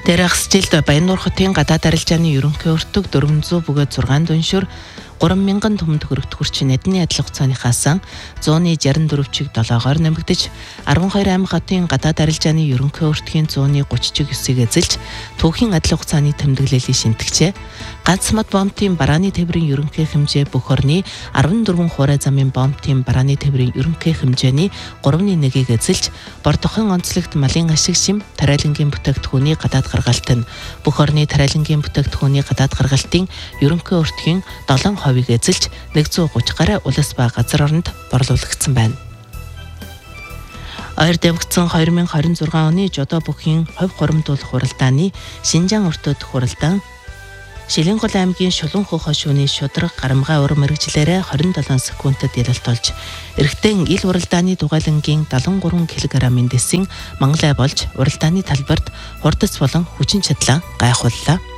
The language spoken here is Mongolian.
Дээрх стилд Баяннуур хотын гадаад арилжааны ерөнхий өртөг 400 бөгөөд 6 дүншүр 3000 төмөнд хөрөгт хүрчин эдний адил хугацааныхаас 164 чиг 7-оор нэмэгдэж 12 аймаг хотын гадаад арилжааны ерөнхий өртгийн 130 чиг 9-ийг эзэлж түүхийн адил хугацааны тэмдэглэлийг шинтгэжээ. Ганц мод бомбын барааны тээврийн ерөнхий хэмжээ бүх орны 14 хуурай замын бомбын барааны тээврийн ерөнхий хэмжээний 3.1-ийг эзэлж Бордохон онцлогт малын ашиг шим тариалангийн бүтээгдэхүүний гадаад гаргалт нь бүх орны тариалангийн бүтээгдэхүүний гадаад гаргалтын ерөнхий өртгийн 7%-ийг эзэлж 130 гаруй улс ба газар оронд борлуулагдсан байна. Ойр дэвгцэн 2026 оны жодо бүхийн хувь хуримдуулах хуралдааны Шинжаан өртөө дэх хуралдаан Шилэнгол аймгийн Шулуун хошууны шудраг гарамгай урам мэрэгчлээрээ 27 секундэд ялалт болж эрэгтэн ил уралдааны дугайлангийн 73 кг-ийн дэсийн мангалай болж уралдааны талбарт хурдац болон хүчин чадлаа гайхууллаа.